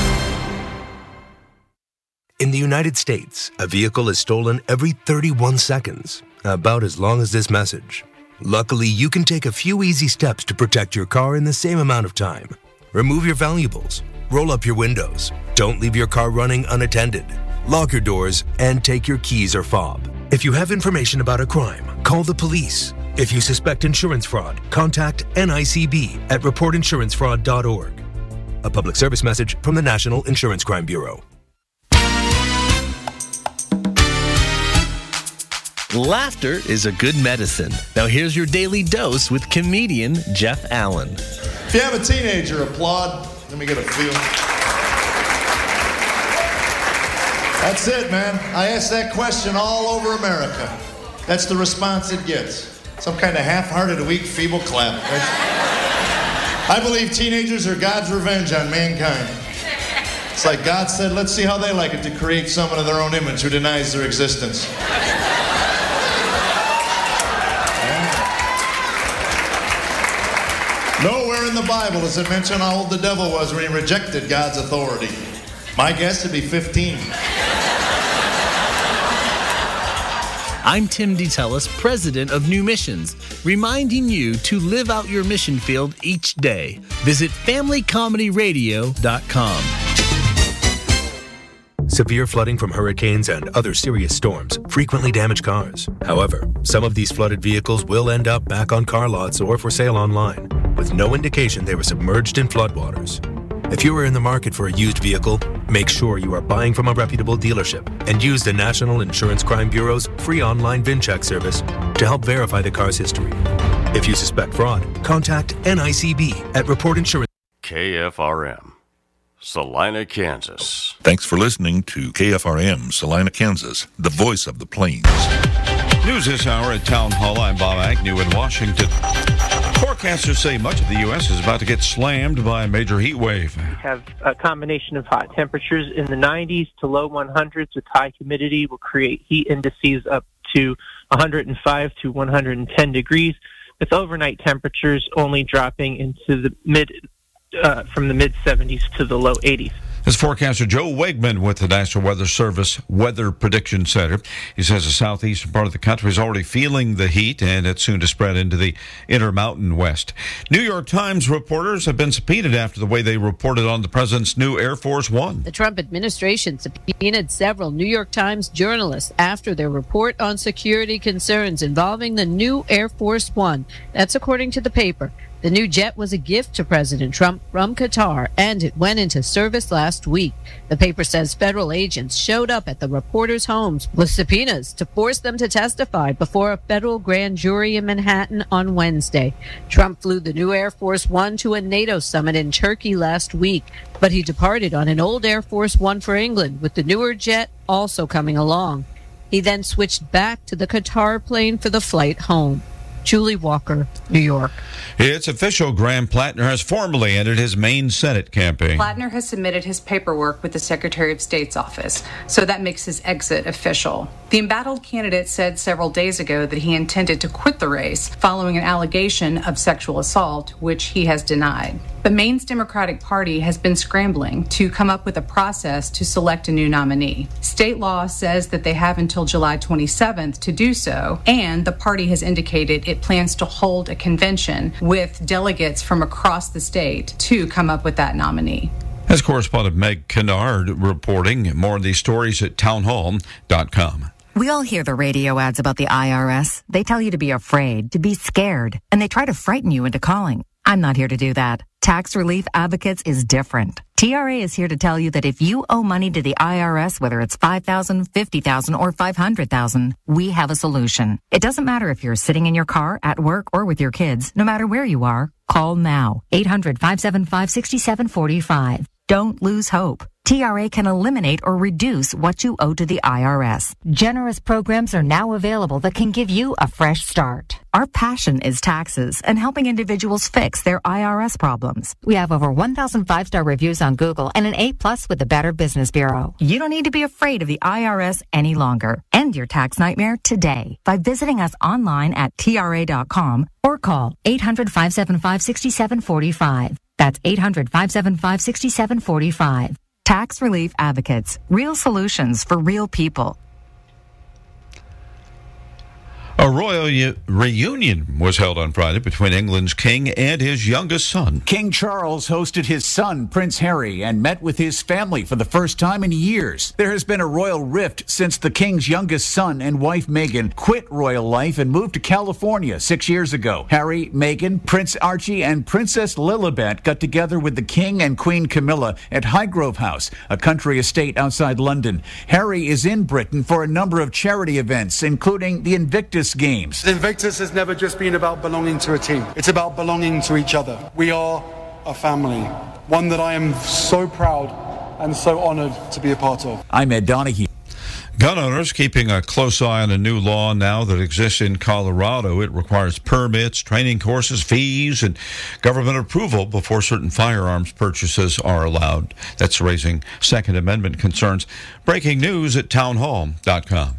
In the United States, a vehicle is stolen every thirty-one seconds, about as long as this message. Luckily, you can take a few easy steps to protect your car in the same amount of time. Remove your valuables, roll up your windows, don't leave your car running unattended, lock your doors, and take your keys or fob. If you have information about a crime, call the police. If you suspect insurance fraud, contact N I C B at report insurance fraud dot org. A public service message from the National Insurance Crime Bureau. Laughter is a good medicine. Now here's your daily dose with comedian Jeff Allen. If you have a teenager, applaud. Let me get a feel. That's it, man. I ask that question all over America. That's the response it gets. Some kind of half-hearted, weak, feeble clap. I believe teenagers are God's revenge on mankind. It's like God said, let's see how they like it to create someone of their own image who denies their existence. Nowhere in the Bible does it mention how old the devil was when he rejected God's authority. My guess would be fifteen. I'm Tim DeTellis, president of New Missions, reminding you to live out your mission field each day. Visit family comedy radio dot com. Severe flooding from hurricanes and other serious storms frequently damage cars. However, some of these flooded vehicles will end up back on car lots or for sale online, with no indication they were submerged in floodwaters. If you are in the market for a used vehicle, make sure you are buying from a reputable dealership and use the National Insurance Crime Bureau's free online VIN check service to help verify the car's history. If you suspect fraud, contact N I C B at Report Insurance. K F R M, Salina, Kansas. Thanks for listening to K F R M, Salina, Kansas, the voice of the Plains. News this hour at Town Hall. I'm Bob Agnew in Washington. Forecasters say much of the U S is about to get slammed by a major heat wave. We have a combination of hot temperatures in the nineties to low hundreds with high humidity will create heat indices up to one hundred five to one hundred ten degrees, with overnight temperatures only dropping into the mid uh, from the mid seventies to the low eighties. This forecaster Joe Wegman with the National Weather Service Weather Prediction Center. He says the southeastern part of the country is already feeling the heat, and it's soon to spread into the Intermountain West. New York Times reporters have been subpoenaed after the way they reported on the president's new Air Force One. The Trump administration subpoenaed several New York Times journalists after their report on security concerns involving the new Air Force One. That's according to the paper. The new jet was a gift to President Trump from Qatar, and it went into service last week. The paper says federal agents showed up at the reporters' homes with subpoenas to force them to testify before a federal grand jury in Manhattan on Wednesday. Trump flew the new Air Force One to a NATO summit in Turkey last week, but he departed on an old Air Force One for England, with the newer jet also coming along. He then switched back to the Qatar plane for the flight home. Julie Walker, New York. It's official. Graham Plattner has formally ended his Maine Senate campaign. Plattner has submitted his paperwork with the Secretary of State's office, so that makes his exit official. The embattled candidate said several days ago that he intended to quit the race following an allegation of sexual assault, which he has denied. The Maine's Democratic Party has been scrambling to come up with a process to select a new nominee. State law says that they have until July twenty-seventh to do so, and the party has indicated it plans to hold a convention with delegates from across the state to come up with that nominee. As correspondent Meg Kennard reporting. More of these stories at townhall dot com. We all hear the radio ads about the I R S. They tell you to be afraid, to be scared, and they try to frighten you into calling. I'm not here to do that. Tax Relief Advocates is different. T R A is here to tell you that if you owe money to the I R S, whether it's five thousand dollars, fifty thousand dollars, or five hundred thousand dollars, we have a solution. It doesn't matter if you're sitting in your car, at work, or with your kids. No matter where you are, call now. eight hundred, five seven five, six seven four five. Don't lose hope. T R A can eliminate or reduce what you owe to the I R S. Generous programs are now available that can give you a fresh start. Our passion is taxes and helping individuals fix their I R S problems. We have over one thousand five-star reviews on Google and an A plus with the Better Business Bureau. You don't need to be afraid of the I R S any longer. End your tax nightmare today by visiting us online at T R A dot com or call eight hundred, five seven five, six seven four five. That's eight hundred, five seven five, six seven four five. Tax Relief Advocates. Real solutions for real people. A royal u- reunion was held on Friday between England's king and his youngest son. King Charles hosted his son, Prince Harry, and met with his family for the first time in years. There has been a royal rift since the king's youngest son and wife, Meghan, quit royal life and moved to California six years ago. Harry, Meghan, Prince Archie, and Princess Lilibet got together with the king and Queen Camilla at Highgrove House, a country estate outside London. Harry is in Britain for a number of charity events, including the Invictus Games. Invictus has never just been about belonging to a team. It's about belonging to each other. We are a family, one that I am so proud and so honored to be a part of. I'm Ed Donahue. Gun owners keeping a close eye on a new law now that exists in Colorado. It requires permits, training courses, fees, and government approval before certain firearms purchases are allowed. That's raising Second Amendment concerns. Breaking news at townhall dot com.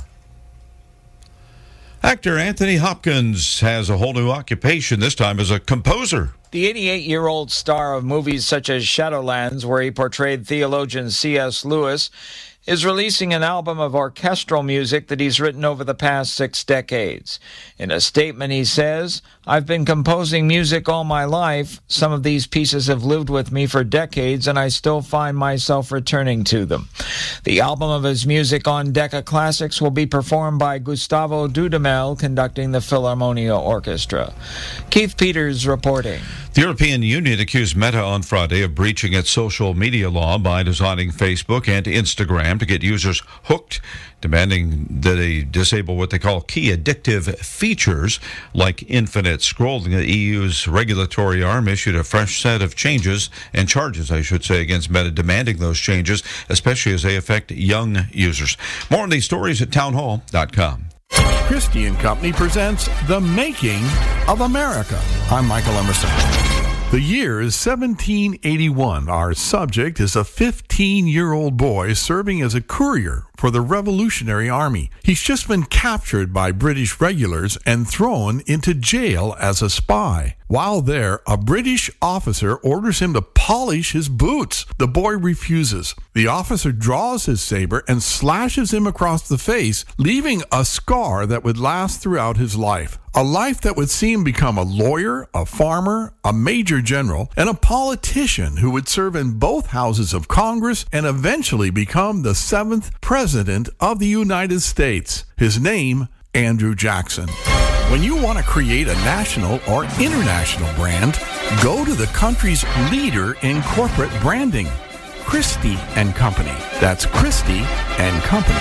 Actor Anthony Hopkins has a whole new occupation, this time as a composer. The eighty-eight-year-old star of movies such as Shadowlands, where he portrayed theologian C S Lewis, is releasing an album of orchestral music that he's written over the past six decades. In a statement, he says, "I've been composing music all my life. Some of these pieces have lived with me for decades, and I still find myself returning to them." The album of his music on Decca Classics will be performed by Gustavo Dudamel, conducting the Philharmonia Orchestra. Keith Peters reporting. The European Union accused Meta on Friday of breaching its social media law by designing Facebook and Instagram to get users hooked, demanding that they disable what they call key addictive features like infinite scrolling. The E U's regulatory arm issued a fresh set of changes and charges, I should say, against Meta, demanding those changes, especially as they affect young users. More on these stories at townhall dot com. Christie and Company presents The Making of America. I'm Michael Emerson. The year is seventeen eighty-one. Our subject is a fifteen-year-old boy serving as a courier for the Revolutionary Army. He's just been captured by British regulars and thrown into jail as a spy. While there, a British officer orders him to polish his boots. The boy refuses. The officer draws his saber and slashes him across the face, leaving a scar that would last throughout his life. A life that would see him become a lawyer, a farmer, a major general, and a politician who would serve in both houses of Congress and eventually become the seventh president of the United States. His name, Andrew Jackson. When you want to create a national or international brand, go to the country's leader in corporate branding, Christie and Company. That's Christie and Company.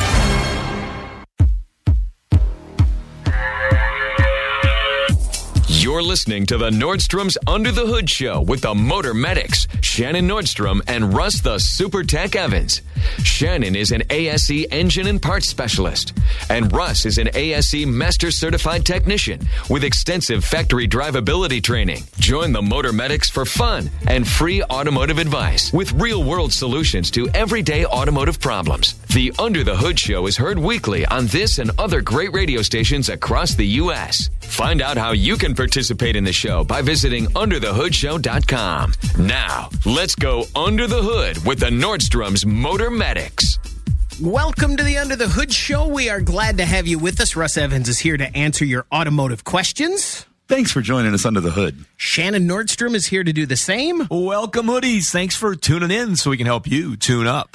You're listening to the Nordstrom's Under the Hood Show with the Motor Medics, Shannon Nordstrom and Russ the Super Tech Evans. Shannon is an A S E engine and parts specialist, and Russ is an A S E Master Certified Technician with extensive factory drivability training. Join the Motor Medics for fun and free automotive advice with real-world solutions to everyday automotive problems. The Under the Hood Show is heard weekly on this and other great radio stations across the U S Find out how you can participate in the show by visiting under the hood show dot com. Now, let's go under the hood with the Nordstrom's Motor Medics. Welcome to the Under the Hood Show. We are glad to have you with us. Russ Evans is here to answer your automotive questions. Thanks for joining us under the hood. Shannon Nordstrom is here to do the same. Welcome, hoodies. Thanks for tuning in so we can help you tune up.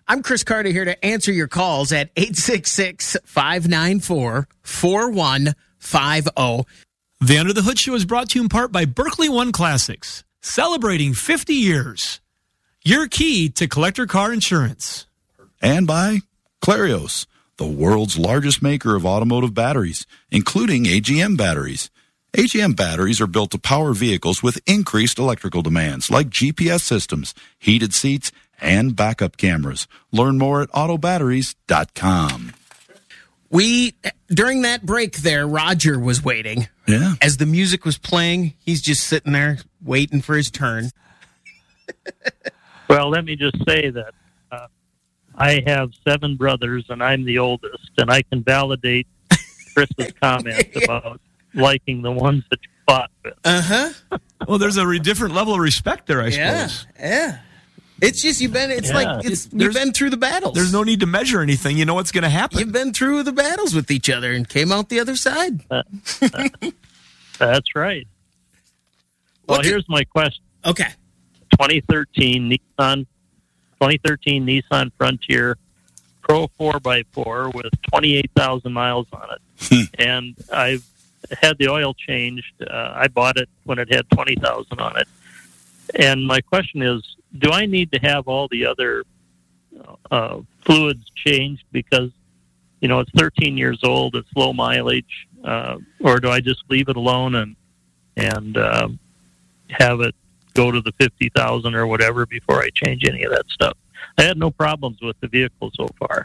I'm Chris Carter here to answer your calls at eight six six, five nine four, four one five zero. The Under the Hood Show is brought to you in part by Berkeley One Classics, celebrating fifty years. Your key to collector car insurance. And by Clarios, the world's largest maker of automotive batteries, including A G M batteries. A G M batteries are built to power vehicles with increased electrical demands, like G P S systems, heated seats, and backup cameras. Learn more at auto batteries dot com. We, during that break there, Roger was waiting. Yeah. As the music was playing, he's just sitting there waiting for his turn. Well, let me just say that uh, I have seven brothers, and I'm the oldest, and I can validate Chris's comments yeah. about liking the ones that you fought with. Uh-huh. Well, there's a re- different level of respect there, I yeah. suppose. Yeah. It's just you've been. It's Yeah. like it's you've been through the battles. There's no need to measure anything. You know what's going to happen. You've been through the battles with each other and came out the other side. Uh, uh, that's right. Well, What did- here's my question. Okay. twenty thirteen Nissan, twenty thirteen Nissan Frontier Pro four by four with twenty-eight thousand miles on it, and I've had the oil changed. Uh, I bought it when it had twenty thousand on it, and my question is, do I need to have all the other uh, fluids changed because, you know, it's thirteen years old, it's low mileage, uh, or do I just leave it alone and and uh, have it go to the fifty thousand or whatever before I change any of that stuff? I had no problems with the vehicle so far.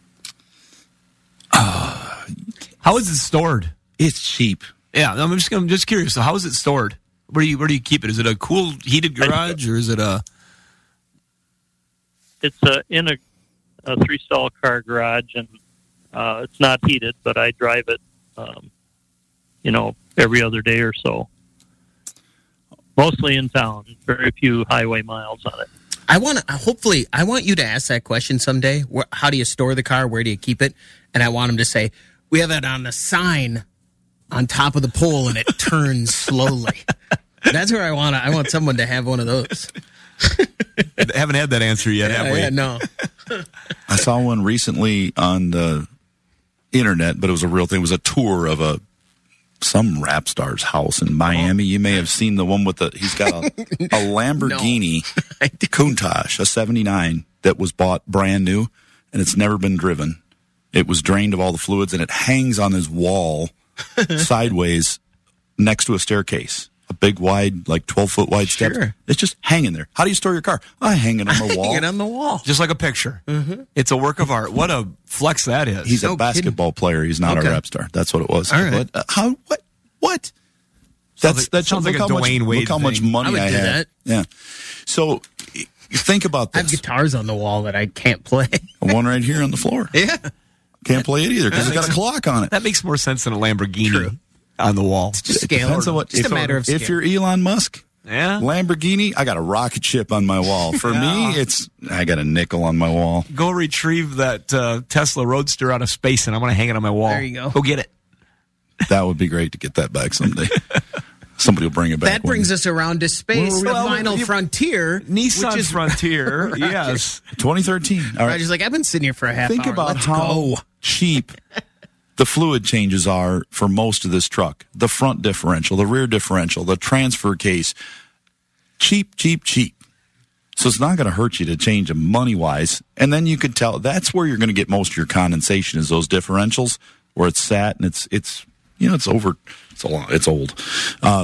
Uh, how is it stored? It's cheap. Yeah, I'm just I'm just curious. So how is it stored? Where do you where do you keep it? Is it a cool heated garage or is it a? It's uh, in a, a three-stall car garage, and uh, it's not heated, but I drive it, um, you know, every other day or so. Mostly in town, very few highway miles on it. I want to, hopefully, I want you to ask that question someday. Where, how do you store the car? Where do you keep it? And I want him to say, we have it on the sign on top of the pole, and it turns slowly. That's where I want to, I want someone to have one of those. Haven't had that answer yet, yeah, have we? Yeah, no. I saw one recently on the internet, but it was a real thing. It was a tour of a some rap star's house in Miami. You may have seen the one with the, he's got a, a Lamborghini Countach, a seventy-nine that was bought brand new, and it's never been driven. It was drained of all the fluids, and it hangs on his wall sideways next to a staircase. A big, wide, like twelve-foot wide Sure. steps. It's just hanging there. How do you store your car? I hang it on the wall. Hang it on the wall. Just like a picture. Mm-hmm. It's a work of art. What a flex that is. He's No a basketball player. He's not Okay. a rap star. That's what it was. All right. What? Uh, how? What? What? Sounds That's like- that sounds look like a how much, Dwayne Wade Look how much thing. money I would I do had. that. Yeah. So y- think about I have this. guitars on the wall that I can't play. One right here on the floor. Yeah. Can't play it either because it's got a clock on it. That makes more sense than a Lamborghini True. on the wall. Just It scale. depends on what. Just if, a matter of if scale. you're Elon Musk, Yeah. Lamborghini, I got a rocket ship on my wall. For me, it's I got a nickel on my wall. Go retrieve that uh, Tesla Roadster out of space, and I'm going to hang it on my wall. There you go. Go get it. That would be great to get that back someday. Somebody will bring it back. That brings us around to space with Well, Final you- Frontier. Nissan which is, Frontier, yes. twenty thirteen. All right. Roger's like, I've been sitting here for a half Think hour. about Let's how go. cheap the fluid changes are for most of this truck. The front differential, the rear differential, the transfer case. Cheap, cheap, cheap. So it's not going to hurt you to change them money-wise. And then you could tell that's where you're going to get most of your condensation is those differentials where it's sat and it's, it's you know, it's over, it's, a lot, it's old. Uh,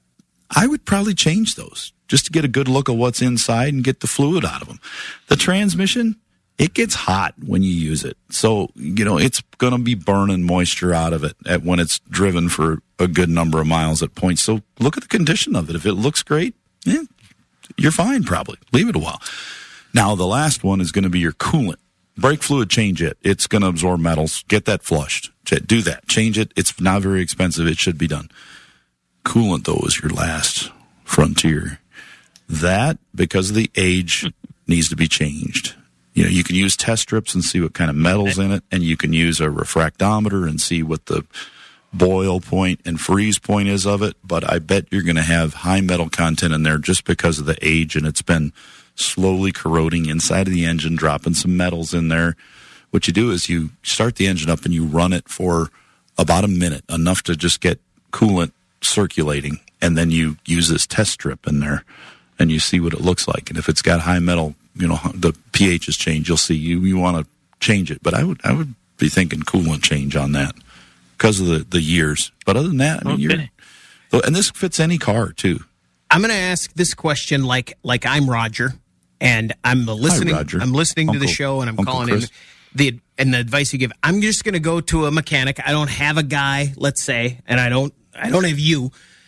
I would probably change those just to get a good look at what's inside and get the fluid out of them. The transmission, it gets hot when you use it. So, you know, it's going to be burning moisture out of it at when it's driven for a good number of miles at points. So look at the condition of it. If it looks great, yeah, you're fine probably. Leave it a while. Now, the last one is going to be your coolant. Brake fluid, change it. It's going to absorb metals. Get that flushed. Do that. Change it. It's not very expensive. It should be done. Coolant, though, is your last frontier. That, because of the age, needs to be changed. You know, you can use test strips and see what kind of metal's in it, and you can use a refractometer and see what the boil point and freeze point is of it, but I bet you're going to have high metal content in there just because of the age, and it's been slowly corroding inside of the engine, dropping some metals in there. What you do is you start the engine up and you run it for about a minute, enough to just get coolant circulating, and then you use this test strip in there and you see what it looks like. And if it's got high metal, you know, the pH has changed, you'll see you, you want to change it. But I would I would be thinking coolant change on that because of the, the years. But other than that, I mean, Okay. you're, and this fits any car too. I'm going to ask this question like like I'm Roger, and I'm listening. Roger. I'm listening to Uncle- the show, and I'm Uncle calling Chris. in the and the advice you give. I'm just going to go to a mechanic. I don't have a guy, let's say, and I don't I don't have you.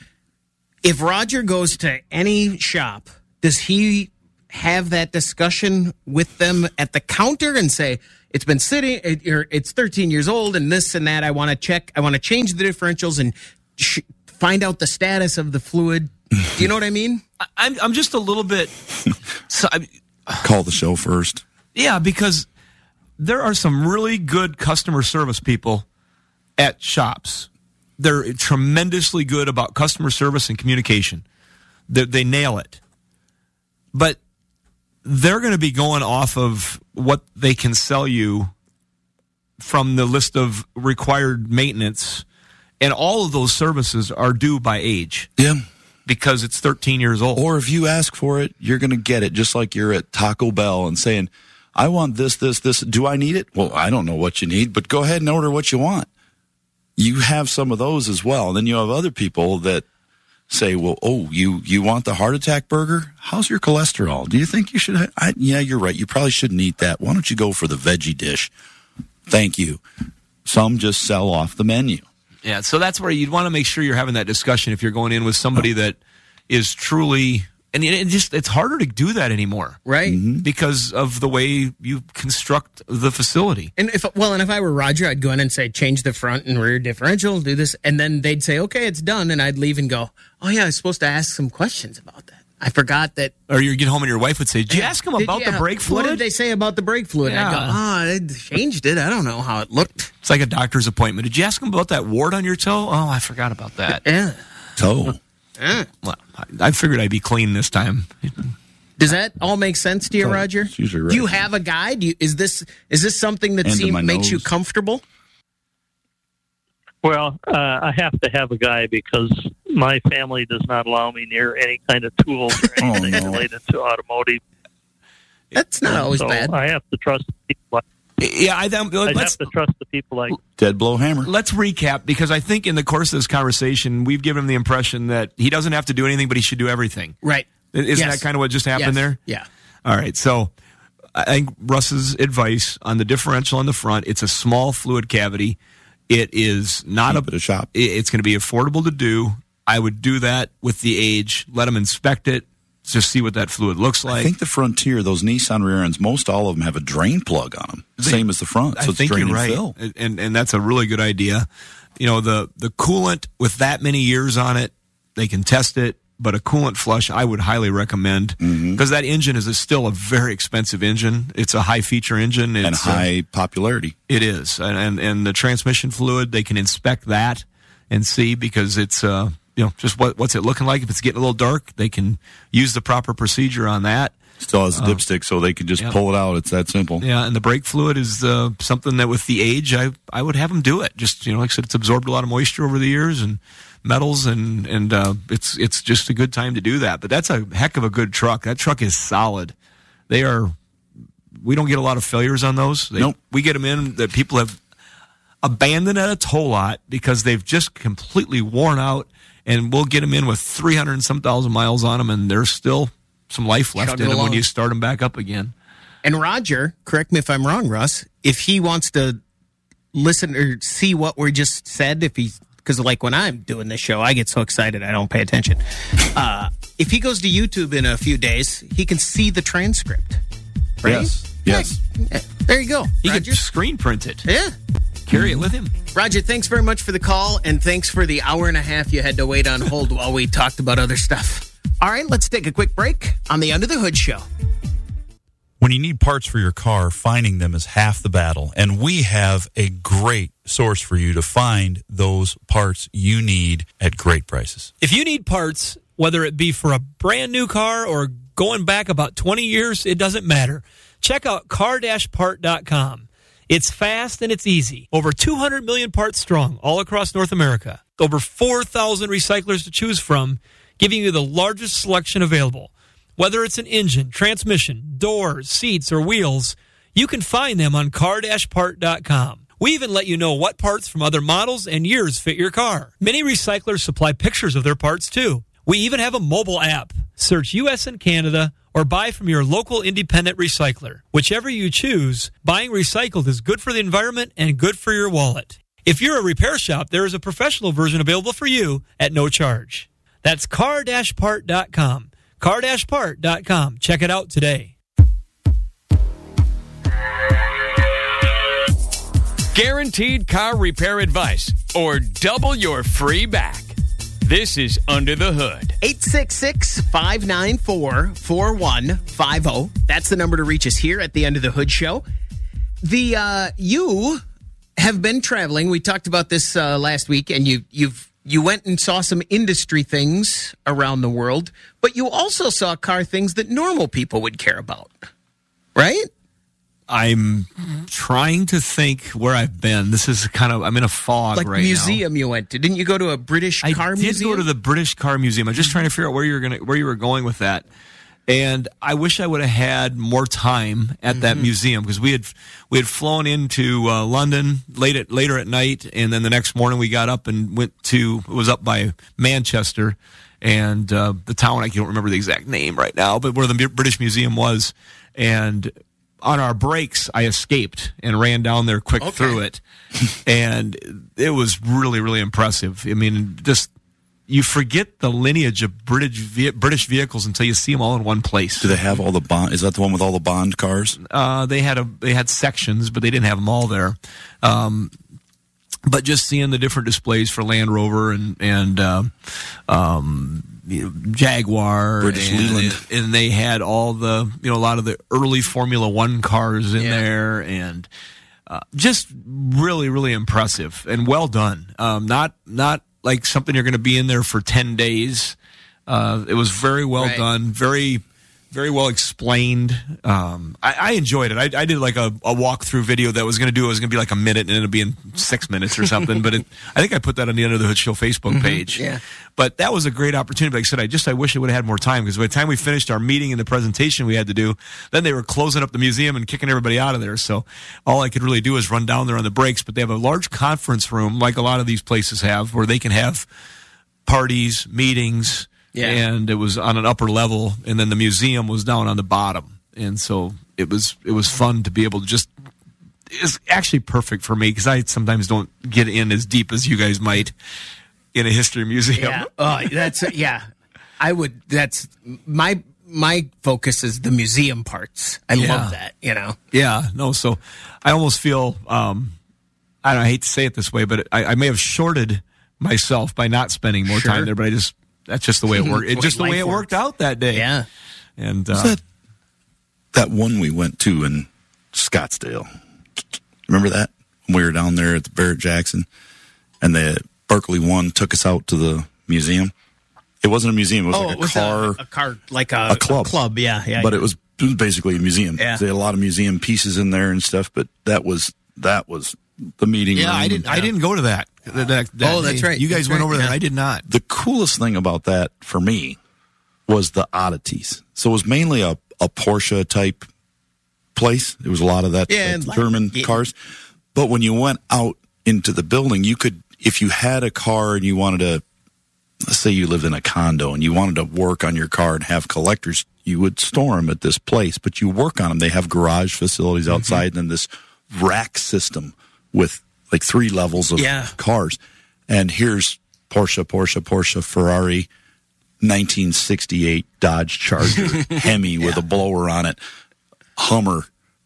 If Roger goes to any shop, does he have that discussion with them at the counter and say, it's been sitting, it, you're- it's thirteen years old, and this and that, I want to check, I want to change the differentials and sh- find out the status of the fluid? Do you know what I mean? I'm I'm just a little bit. So, I, Call the show first. yeah, because there are some really good customer service people at shops. They're tremendously good about customer service and communication. They, they nail it. But they're going to be going off of what they can sell you from the list of required maintenance, and all of those services are due by age. Yeah. Because it's thirteen years old. Or if you ask for it, you're going to get it, just like you're at Taco Bell and saying, I want this, this, this. Do I need it? Well, I don't know what you need, but go ahead and order what you want. You have some of those as well. And then you have other people that say, well, oh, you, you want the heart attack burger? How's your cholesterol? Do you think you should? Ha- I, yeah, you're right. You probably shouldn't eat that. Why don't you go for the veggie dish? Thank you. Some just sell off the menu. Yeah, so that's where you'd want to make sure you're having that discussion if you're going in with somebody that is truly, and it it just it's harder to do that anymore, right? Because of the way you construct the facility. And if well, and if I were Roger, I'd go in and say, change the front and rear differential, do this, and then they'd say, okay, it's done, and I'd leave and go, oh yeah, I was supposed to ask some questions about that. I forgot that. Or you get home and your wife would say, did you ask them Did- about yeah, the brake fluid? What did they say about the brake fluid? Yeah. I'd go, oh, they changed it. I don't know how it looked. It's like a doctor's appointment. Did you ask them about that wart on your toe? Oh, I forgot about that. Yeah. Toe. Yeah. Well, I, I figured I'd be clean this time. Does that all make sense to you, Oh, Roger? it's usually right. Do you have a guy? Do you, is this is this something that End of seem, my makes you nose. comfortable? Well, uh, I have to have a guy because my family does not allow me near any kind of tools or Oh, anything no. related to automotive. That's not always so bad. I have to trust the people. Like, Yeah, I, I, I let's, have to trust the people like. Dead blow hammer. let's recap, because I think in the course of this conversation, we've given him the impression that he doesn't have to do anything, but he should do everything. Right. Isn't Yes. that kind of what just happened Yes. there? Yeah. All right, so I think Russ's advice on the differential on the front, it's a small fluid cavity. It is not Keep it a shop. it- It's going to be affordable to do. I would do that with the age. Let them inspect it, just see what that fluid looks like. I think the Frontier, those Nissan rear ends, most all of them have a drain plug on them, same as the front. So I it's think drain you're and right, fill. and, and and that's a really good idea. You know, the the coolant with that many years on it, they can test it. But a coolant flush, I would highly recommend, because Mm-hmm. that engine is a, still a very expensive engine. It's a high feature engine. It's, And high popularity. Uh, it is, and, and and the transmission fluid, they can inspect that and see, because it's uh you know just what what's it looking like. If it's getting a little dark, they can use the proper procedure on that. Still has a Uh, dipstick, so they can just yeah. pull it out. It's that simple. Yeah, and the brake fluid is uh, something that with the age, I I would have them do it. Just, you know, like I said, it's absorbed a lot of moisture over the years and metals, and and uh, it's it's just a good time to do that. But that's a heck of a good truck. That truck is solid. They are. We don't get a lot of failures on those. They, Nope. We get them in that people have abandoned at a tow lot because they've just completely worn out, and we'll get them in with three hundred and some thousand miles on them, and there's still some life left Chugging in them when along. you start them back up again. And Roger, correct me if I'm wrong, Russ, if he wants to listen or see what we just said, if he's, because like when I'm doing this show, I get so excited I don't pay attention. Uh, if he goes to YouTube in a few days, he can see the transcript. Right? Yes. Yes. Yeah. There you go. You Roger. can screen print it. Yeah. Carry it with him. Roger, thanks very much for the call, and thanks for the hour and a half you had to wait on hold while we talked about other stuff. All right, let's take a quick break on the Under the Hood Show. When you need parts for your car, finding them is half the battle. And we have a great source for you to find those parts you need at great prices. If you need parts, whether it be for a brand new car or going back about twenty years, it doesn't matter. Check out car dash part dot com. It's fast and it's easy. Over two hundred million parts strong all across North America. Over four thousand recyclers to choose from, giving you the largest selection available. Whether it's an engine, transmission, doors, seats, or wheels, you can find them on car dash part dot com. We even let you know what parts from other models and years fit your car. Many recyclers supply pictures of their parts, too. We even have a mobile app. Search U S and Canada or buy from your local independent recycler. Whichever you choose, buying recycled is good for the environment and good for your wallet. If you're a repair shop, there is a professional version available for you at no charge. That's car dash part dot com. car dash part dot com. Check it out today. Guaranteed car repair advice or double your free back. This is Under the Hood. eight six six, five nine four, four one five zero. That's the number to reach us here at the Under the Hood show. The uh, you have been traveling. We talked about this uh, last week, and you you've you went and saw some industry things around the world, but you also saw car things that normal people would care about, right? I'm trying to think where I've been. This is kind of, I'm in a fog like right museum now. you went to. Didn't you go to a British car I museum? did go to the British Car Museum. I'm just trying to figure out where you were going where you were going with that. And I wish I would have had more time at mm-hmm. that museum, because we had we had flown into uh, London late at later at night, and then the next morning we got up and went to, it was up by Manchester, and uh, the town, I don't remember the exact name right now, but where the British Museum was. And on our breaks, I escaped and ran down there quick okay. through it. And it was really, really impressive. I mean, just, you forget the lineage of British British vehicles until you see them all in one place. Do they have all the Bond? Is that the one with all the Bond cars? Uh, they had a they had sections, but they didn't have them all there. Um, but just seeing the different displays for Land Rover and and uh, um, you know, Jaguar, British and, Leland, and they had all the you know a lot of the early Formula One cars in yeah. there, and uh, just really really impressive and well done. Um, not not. like something you're going to be in there for ten days. Uh, it was very well right. done, very, very well explained. Um, I, I enjoyed it. I, I did like a, a walkthrough video that was going to do, it was going to be like a minute and it'll be in six minutes or something. But it, I think I put that on the Under the Hood Show Facebook page. Mm-hmm. Yeah. But that was a great opportunity. Like I said, I just, I wish I would have had more time, because by the time we finished our meeting and the presentation we had to do, then they were closing up the museum and kicking everybody out of there. So all I could really do is run down there on the breaks. But they have a large conference room, like a lot of these places have, where they can have parties, meetings, yeah. and it was on an upper level, and then the museum was down on the bottom. And so it was, it was fun to be able to just, it's actually perfect for me, because I sometimes don't get in as deep as you guys might in a history museum. Yeah, oh, that's yeah. I would. That's my my focus is the museum parts. I yeah. love that. You know. Yeah. No. So I almost feel. Um, I don't. I hate to say it this way, but I, I may have shorted myself by not spending more sure. time there. But I just. That's just the way it worked. It's just the way it worked out that day. Yeah. And uh, that that one we went to in Scottsdale. Remember that when we were down there at the Barrett Jackson, and the Berkeley One took us out to the museum. It wasn't a museum. It was oh, like a it was car, a, a car, like a, a club, a club. Yeah, yeah. But yeah. it was it was basically a museum. Yeah. They had a lot of museum pieces in there and stuff. But that was that was the meeting. Yeah, room. I didn't. I didn't go to that. that, that oh, that's day. right. You guys that's went right. over there. Yeah. I did not. The coolest thing about that for me was the oddities. So it was mainly a, a Porsche type place. There was a lot of that yeah, like like, German yeah. cars. But when you went out into the building, you could, if you had a car and you wanted to, let's say you lived in a condo and you wanted to work on your car and have collectors, you would store them at this place. But you work on them. They have garage facilities outside, mm-hmm. and then this rack system with like three levels of yeah. cars. And here's Porsche, Porsche, Porsche, Ferrari, nineteen sixty-eight Dodge Charger, Hemi yeah. with a blower on it, Hummer,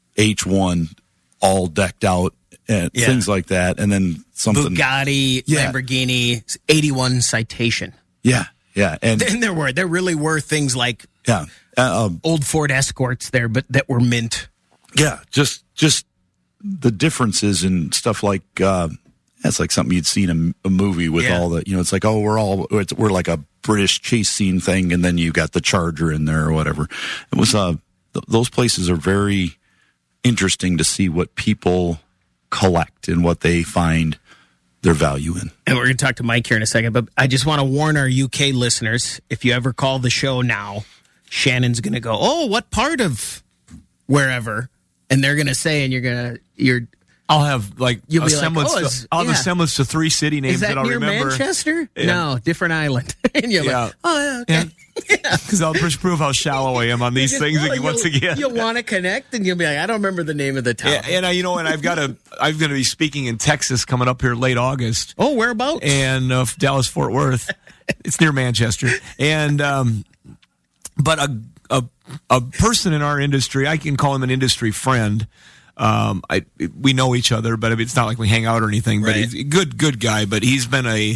H one, all decked out, and yeah. things like that. And then something. Bugatti, yeah. Lamborghini, eighty-one Citation. Yeah, yeah. And, and there were, there really were things like yeah. uh, um, old Ford Escorts there, but that were mint. Yeah, just just the differences in stuff like, uh, That's like something you'd see in a, a movie with Yeah. all the, you know, it's like, oh, we're all, it's, we're like a British chase scene thing, and then you got the Charger in there or whatever. It was, uh, th- those places are very interesting to see what people collect and what they find their value in. And we're going to talk to Mike here in a second, but I just want to warn our U K listeners, if you ever call the show now, Shannon's going to go, oh, what part of wherever? And they're going to say, and you're going to, you're, I'll have like You'll a be like, semblance. oh, to, it's- I'll have yeah. a semblance to three city names is that I'll near remember. Manchester? Yeah. No, different island. And you're Yeah. like, oh, yeah, okay. Because I'll just prove how shallow I am on these You things just- again, once you'll- again. You'll want to connect, and you'll be like, I don't remember the name of the town. Yeah, and I, you know, and I've got a, I'm going to be speaking in Texas coming up here late August. Oh, whereabouts? And uh, Dallas Fort Worth. It's near Manchester, and um, but a a a person in our industry, I can call him an industry friend. Um, I we know each other, but it's not like we hang out or anything. But Right. he's a good good guy. But he's been a